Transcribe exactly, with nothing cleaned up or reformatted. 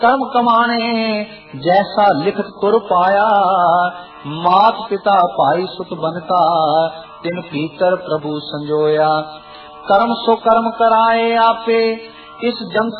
कर्म कमाने जैसा लिखत तुर पाया, मात पिता भाई सुत बनता तिन भीतर प्रभु संजोया। कर्म सो कर्म कराए आपे, इस जंग